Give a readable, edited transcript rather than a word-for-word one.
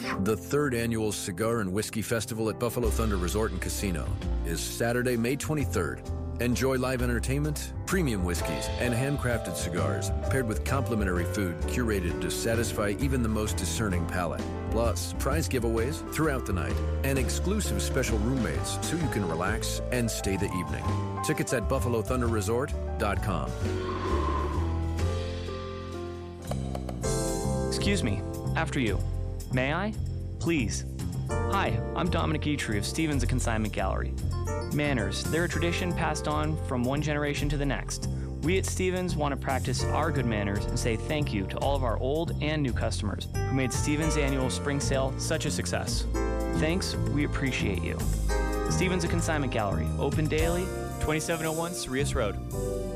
The third annual Cigar and Whiskey Festival at Buffalo Thunder Resort and Casino is Saturday, May 23rd. Enjoy live entertainment, premium whiskeys, and handcrafted cigars paired with complimentary food curated to satisfy even the most discerning palate. Plus, prize giveaways throughout the night and exclusive special roommates so you can relax and stay the evening. Tickets at BuffaloThunderResort.com. Excuse me, after you. May I? Please. Hi, I'm Dominic Eitri of Stevens A Consignment Gallery. Manners, they're a tradition passed on from one generation to the next. We at Stevens want to practice our good manners and say thank you to all of our old and new customers who made Stevens' annual spring sale such a success. Thanks, we appreciate you. Stevens A Consignment Gallery, open daily, 2701 Cereus Road.